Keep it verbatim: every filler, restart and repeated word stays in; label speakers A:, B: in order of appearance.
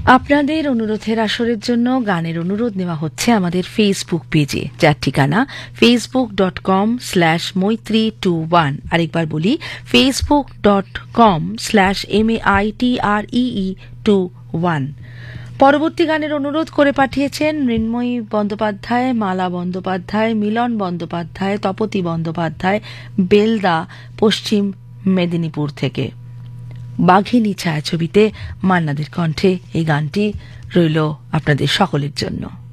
A: আপনাদের অনুরোধের আসরের জন্য গানের অনুরোধ নেওয়া হচ্ছে আমাদের ফেসবুক পেজে, যার ঠিকানা ফেসবুক ডট কম স্ল্যাশ মৈত্রী টু ওয়ান। আরেকবার বলি, Facebook dot com slash M A I T R EE two one. পরবর্তী গানের অনুরোধ করে পাঠিয়েছেন মৃন্ময়ী বন্দ্যোপাধ্যায়, মালা বন্দ্যোপাধ্যায়, মিলন বন্দ্যোপাধ্যায়, তপতি বন্দ্যোপাধ্যায়, বেলদা, পশ্চিম মেদিনীপুর থেকে। বাঘিনী ছায়াছবিতে মান্নাদের কণ্ঠে এই গানটি রইল আপনাদের সকলের জন্য।